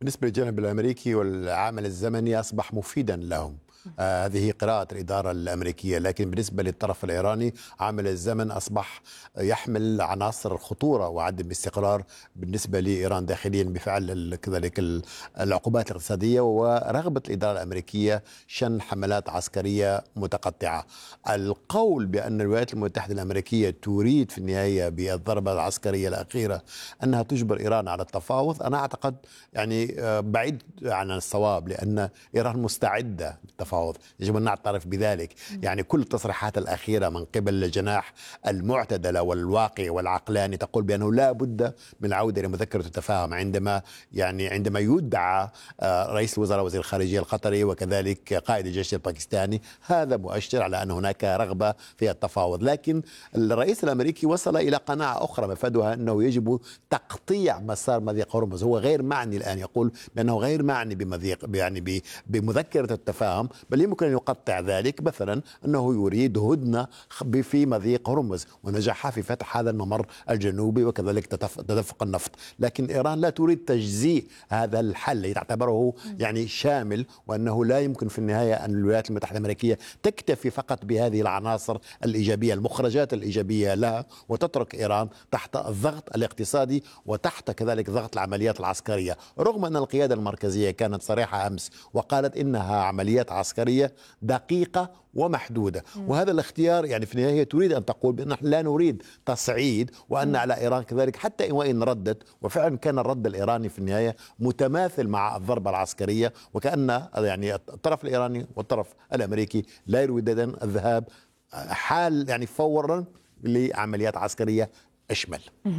بالنسبة للجانب الأمريكي والعامل الزمني أصبح مفيدا لهم. هذه قراءة الإدارة الأمريكية. لكن بالنسبة للطرف الإيراني عامل الزمن أصبح يحمل عناصر خطورة وعدم استقرار بالنسبة لإيران داخليا بفعل كذلك العقوبات الاقتصادية ورغبة الإدارة الأمريكية شن حملات عسكرية متقطعة. القول بأن الولايات المتحدة الأمريكية تريد في النهاية بالضربة العسكرية الأخيرة أنها تجبر إيران على التفاوض، أنا أعتقد يعني بعيد عن الصواب، لأن إيران مستعدة للتفاوض، يجب أن نعترف بذلك. يعني كل التصريحات الأخيرة من قبل الجناح المعتدل والواقع والعقلاني تقول بأنه لا بد من العودة إلى مذكرة التفاهم. عندما يدعى رئيس الوزراء وزير الخارجية القطري وكذلك قائد الجيش الباكستاني، هذا مؤشر على أن هناك رغبة في التفاوض. لكن الرئيس الأمريكي وصل إلى قناعة أخرى مفادها أنه يجب تقطيع مسار مضيق هرمز. هو غير معني الآن، يقول بأنه غير معني بمضيق يعني بمذكرة التفاهم، بل يمكن أن يقطع ذلك مثلا أنه يريد هدنة في مضيق هرمز، ونجح في فتح هذا الممر الجنوبي وكذلك تدفق النفط. لكن إيران لا تريد تجزيء هذا الحل، تعتبره يعني شامل، وأنه لا يمكن في النهاية أن الولايات المتحدة الأمريكية تكتفي فقط بهذه العناصر الإيجابية، المخرجات الإيجابية لها، وتترك إيران تحت الضغط الاقتصادي وتحت كذلك ضغط العمليات العسكرية. رغم أن القيادة المركزية كانت صريحة أمس وقالت إنها عمليات عسكرية دقيقة ومحدودة، وهذا الاختيار يعني في النهاية تريد أن تقول بأن لا نريد تصعيد، وأن على إيران كذلك حتى وإن ردت، وفعلا كان الرد الإيراني في النهاية متماثل مع الضربة العسكرية، وكأن يعني الطرف الإيراني والطرف الأمريكي لا يريدان الذهاب حال يعني فورا لعمليات عسكرية أشمل.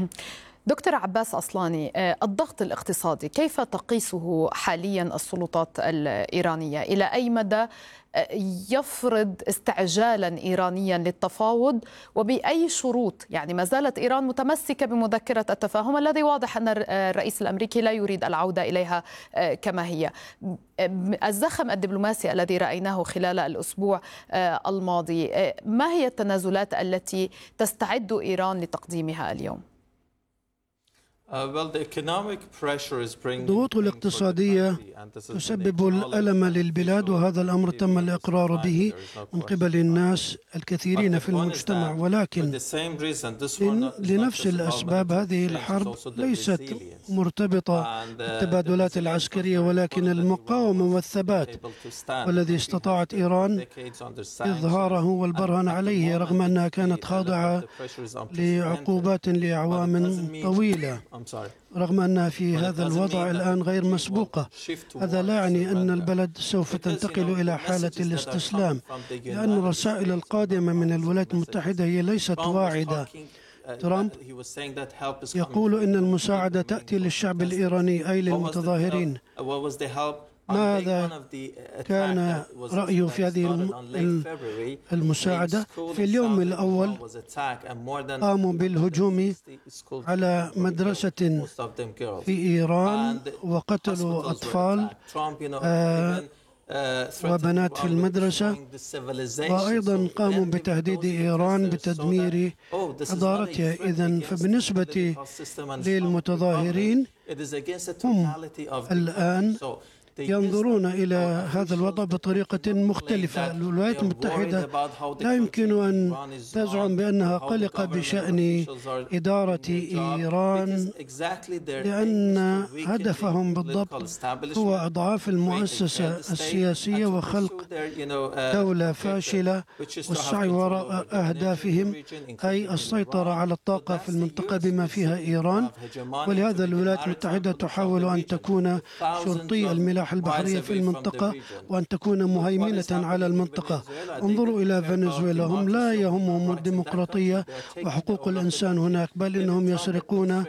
دكتور عباس أصلاني، الضغط الاقتصادي كيف تقيسه حاليا السلطات الإيرانية؟ إلى أي مدى يفرض استعجالا إيرانيا للتفاوض، وبأي شروط؟ يعني ما زالت إيران متمسكة بمذكرة التفاهم الذي واضح أن الرئيس الأمريكي لا يريد العودة إليها كما هي. الزخم الدبلوماسي الذي رأيناه خلال الأسبوع الماضي، ما هي التنازلات التي تستعد إيران لتقديمها اليوم؟ الضغوط الاقتصادية تسبب الألم للبلاد، وهذا الأمر تم الإقرار به من قبل الناس الكثيرين في المجتمع، ولكن لنفس الأسباب هذه الحرب ليست مرتبطة بالتبادلات العسكرية، ولكن المقاومة والثبات، والذي استطاعت إيران إظهاره والبرهن عليه رغم أنها كانت خاضعة لعقوبات لأعوام طويلة، رغم أنها في هذا الوضع الآن غير مسبوقة. هذا لا يعني أن البلد سوف تنتقل إلى حالة الاستسلام، لأن الرسائل القادمة من الولايات المتحدة هي ليست واعدة. ترامب يقول إن المساعدة تأتي للشعب الإيراني أي للمتظاهرين. ماذا كان رأيه في هذه المساعدة؟ في اليوم الأول قاموا بالهجوم على مدرسة في إيران وقتلوا أطفال وبنات في المدرسة، وأيضا قاموا بتهديد إيران بتدمير حضارتها. إذن فبالنسبة للمتظاهرين هم الآن ينظرون إلى هذا الوضع بطريقة مختلفة. الولايات المتحدة لا يمكن أن تزعم بأنها قلقة بشأن إدارة إيران، لأن هدفهم بالضبط هو إضعاف المؤسسة السياسية وخلق دولة فاشلة والسعي وراء أهدافهم، أي السيطرة على الطاقة في المنطقة بما فيها إيران. ولهذا الولايات المتحدة تحاول أن تكون شرطي الملاحة البحرية في المنطقة وأن تكون مهيمنة على المنطقة. انظروا إلى فنزويلا، هم لا يهمهم الديمقراطية وحقوق الإنسان هناك، بل إنهم يسرقون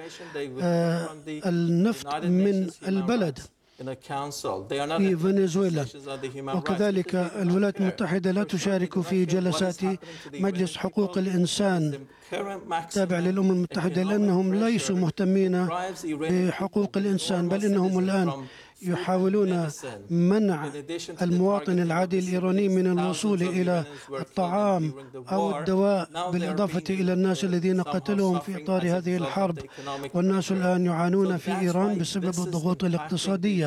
النفط من البلد في فنزويلا. وكذلك الولايات المتحدة لا تشارك في جلسات مجلس حقوق الإنسان تابع للأمم المتحدة، لأنهم ليسوا مهتمين بحقوق الإنسان، بل إنهم الآن يحاولون منع المواطن العادي الإيراني من الوصول إلى الطعام أو الدواء، بالإضافة إلى الناس الذين قتلوهم في إطار هذه الحرب. والناس الآن يعانون في إيران بسبب الضغوط الاقتصادية.